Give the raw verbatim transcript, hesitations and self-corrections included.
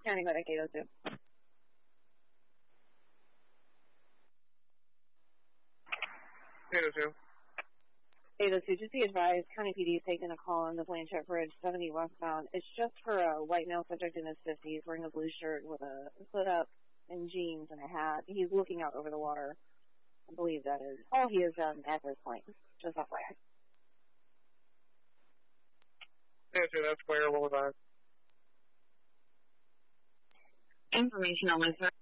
County Clinic eight oh two. eight oh two. eight oh two, just be advised, County P D is taking a call on the Blanchette Bridge, seventy westbound. It's just for a white male subject in his fifties wearing a blue shirt with a hood up and jeans and a hat. He's looking out over the water. I believe that is all he has done at this point. Just F Y I. eight oh two, that's clear. What was that? Information on this.